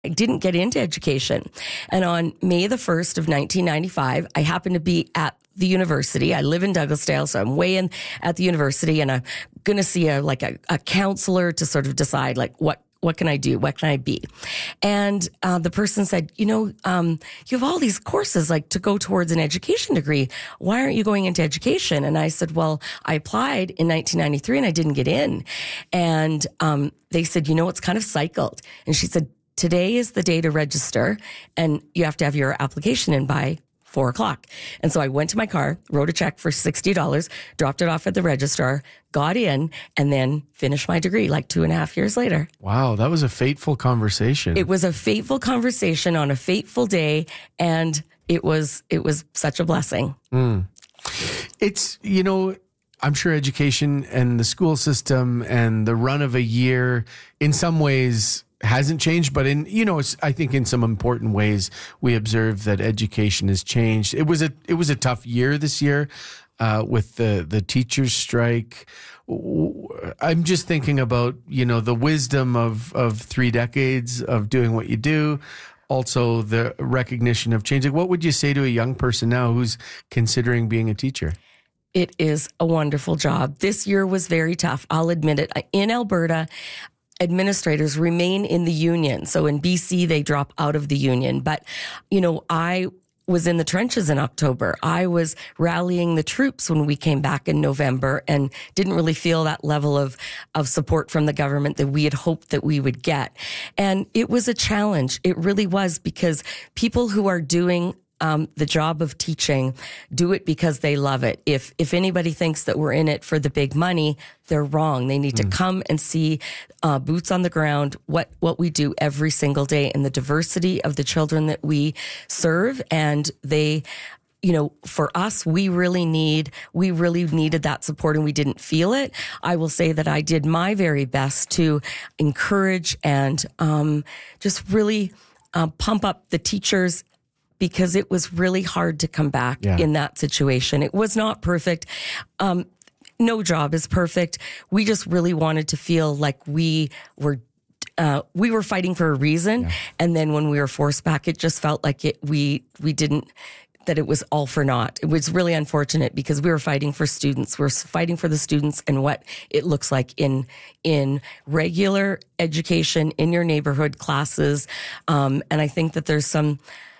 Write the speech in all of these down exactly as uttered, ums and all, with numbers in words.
I didn't get into education. And on May the first of nineteen ninety-five, I happened to be at the university. I live in Douglasdale, so I'm way in at the university, and I'm going to see a like a, a counselor to sort of decide like what what can I do? What can I be? And uh, the person said, you know, um, you have all these courses like to go towards an education degree. Why aren't you going into education? And I said, well, I applied in nineteen ninety-three and I didn't get in. And um, they said, you know, it's kind of cycled. And she said, today is the day to register, and you have to have your application in by four o'clock. And so I went to my car, wrote a check for sixty dollars, dropped it off at the registrar, got in, and then finished my degree like two and a half years later. Wow, that was a fateful conversation. It was a fateful conversation on a fateful day, and it was it was such a blessing. Mm. It's, you know, I'm sure education and the school system and the run of a year in some ways hasn't changed, but in, you know, it's, I think in some important ways we observe that education has changed. It was a, it was a tough year this year, uh, with the, the teachers' strike. I'm just thinking about, you know, the wisdom of, of three decades of doing what you do. Also the recognition of change. Like, what would you say to a young person now who's considering being a teacher? It is a wonderful job. This year was very tough. I'll admit it. In Alberta, administrators remain in the union. So in B C, they drop out of the union. But, you know, I was in the trenches in October. I was rallying the troops when we came back in November and didn't really feel that level of, of support from the government that we had hoped that we would get. And it was a challenge. It really was, because people who are doing Um, the job of teaching do it because they love it. If if anybody thinks that we're in it for the big money, they're wrong. They need mm. to come and see uh, boots on the ground, what what we do every single day, and the diversity of the children that we serve. And they, you know, for us, we really need, we really needed that support, and we didn't feel it. I will say that I did my very best to encourage and um, just really uh, pump up the teachers, because it was really hard to come back yeah. in that situation. It was not perfect. Um, no job is perfect. We just really wanted to feel like we were uh, we were fighting for a reason. Yeah. And then when we were forced back, it just felt like it we we didn't, that it was all for naught. It was really unfortunate, because we were fighting for students. We're fighting for the students and what it looks like in in regular education, in your neighborhood classes. Um, and I think that there's some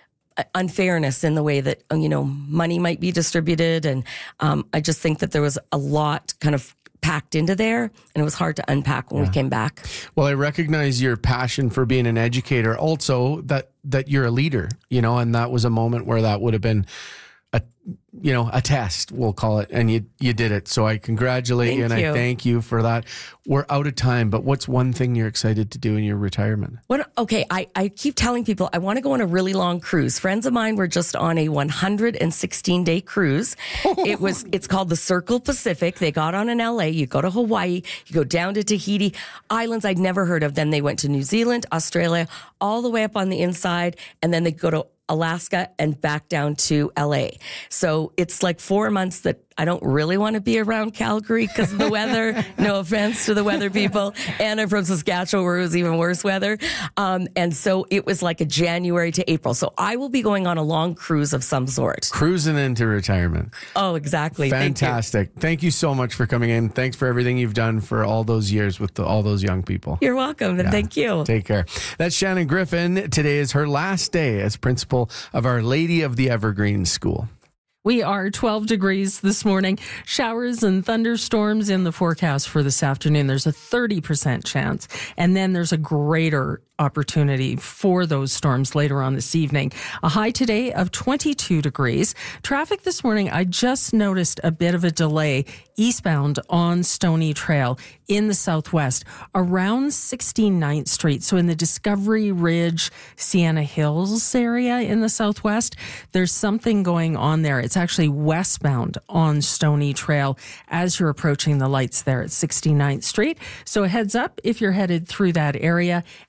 unfairness in the way that, you know, money might be distributed. And um, I just think that there was a lot kind of packed into there, and it was hard to unpack when yeah. we came back. Well, I recognize your passion for being an educator, also that, that you're a leader, you know, and that was a moment where that would have been a, you know, a test, we'll call it, and you you did it. So I congratulate thank you, and you. I thank you for that. We're out of time, but what's one thing you're excited to do in your retirement? What, okay, I, I keep telling people I want to go on a really long cruise. Friends of mine were just on a one hundred sixteen day cruise. It was it's called the Circle Pacific. They got on in L A. You go to Hawaii, you go down to Tahiti, islands I'd never heard of. Then they went to New Zealand, Australia, all the way up on the inside, and then they go to Alaska and back down to L A. So it's like four months that I don't really want to be around Calgary because of the weather. No offense to the weather people. And I'm from Saskatchewan, where it was even worse weather. Um, and so it was like a January to April. So I will be going on a long cruise of some sort. Cruising into retirement. Oh, exactly. Fantastic. Thank you, Thank you so much for coming in. Thanks for everything you've done for all those years with the, all those young people. You're welcome. And yeah. thank you. Take care. That's Shannon Griffin. Today is her last day as principal of Our Lady of the Evergreen School. We are twelve degrees this morning. Showers and thunderstorms in the forecast for this afternoon. There's a thirty percent chance. And then there's a greater opportunity for those storms later on this evening. A high today of twenty-two degrees. Traffic this morning, I just noticed a bit of a delay eastbound on Stony Trail in the southwest around sixty-ninth Street. So in the Discovery Ridge, Sienna Hills area in the southwest, there's something going on there. It's actually westbound on Stony Trail as you're approaching the lights there at sixty-ninth Street. So a heads up if you're headed through that area. Any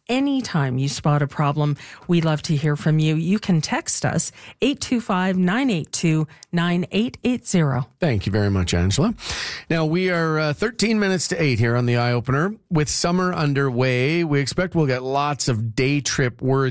anytime you spot a problem, we love to hear from you. You can text us eight two five, nine eight two, nine eight eight zero. Thank you very much, Angela. Now, we are uh, thirteen minutes to eight here on the Eye Opener. With summer underway, we expect we'll get lots of day trip worthy